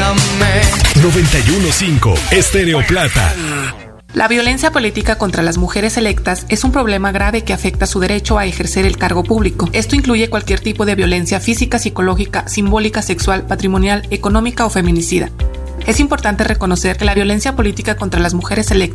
91.5 Estéreo Plata. La violencia política contra las mujeres electas es un problema grave que afecta su derecho a ejercer el cargo público. Esto incluye cualquier tipo de violencia física, psicológica, simbólica, sexual, patrimonial, económica o feminicida. Es importante reconocer que la violencia política contra las mujeres electas